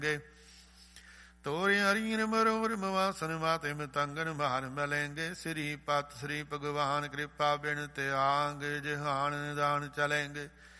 ਤੋਰੇ ਹਰੀਨ ਮਰੋਰ ਮਵਾਸਨ ਮਾਤੇ ਮਤੰਗਨ ਮਹਾਨ ਮਲੇਂਗੇ। ਸ੍ਰੀ ਪਤ ਸ੍ਰੀ ਭਗਵਾਨ ਕਿਰਪਾ ਬਿਨ ਤਿਆਗ ਜਹਾਨ ਦਾਨ ਚਲੇਂਗੇ।